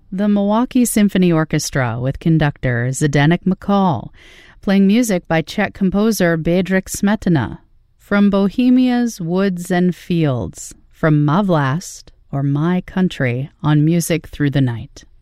the Milwaukee Symphony Orchestra with conductor Zdenek McCall, playing music by Czech composer Bedřich Smetana, from Bohemia's Woods and Fields, from Ma Vlast, or My Country, on Music Through the Night.